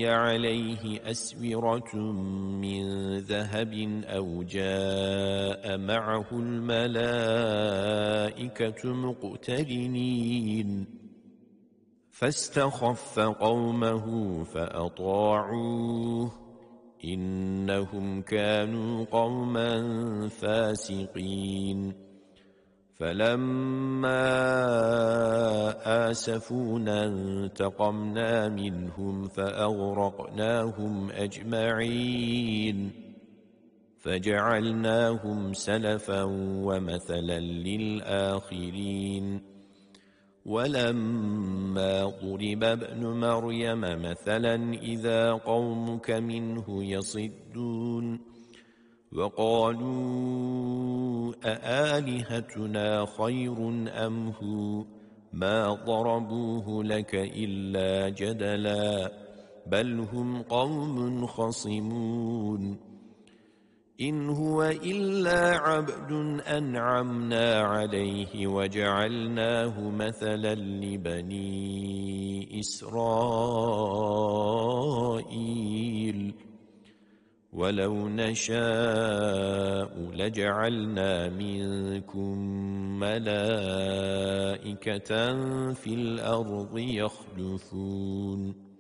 ألقي عليه أسورة من ذهب أو جاء معه الملائكة مقترنين فاستخف قومه فأطاعوه إنهم كانوا قوما فاسقين فلما آسفونا انتقمنا منهم فأغرقناهم أجمعين فجعلناهم سلفا ومثلا للآخرين ولما ضرب ابن مريم مثلا إذا قومك منه يصدون وقالوا أآلهتنا خير أم هو ما ضربوه لك إلا جدلا بل هم قوم خصمون إن هو إلا عبد أنعمنا عليه وجعلناه مثلا لبني إسرائيل ولو نشاء لجعلنا منكم ملائكة في الأرض يخلفون